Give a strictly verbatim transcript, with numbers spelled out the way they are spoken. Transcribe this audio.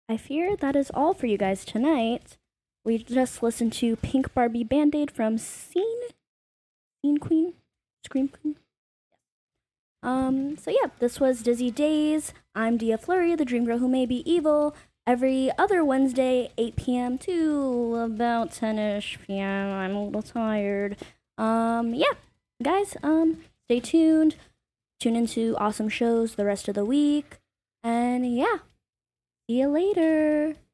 I fear that is all for you guys tonight. We just listened to Pink Barbie Band-Aid from Scene, Scene Queen, Scream Queen. Um, so yeah, this was Dizzy Days. I'm Dia Flurry, the dream girl who may be evil. Every other Wednesday, eight p.m. to about ten-ish p.m. I'm a little tired. Um, yeah, guys, um, stay tuned. Tune into awesome shows the rest of the week. And yeah, see you later.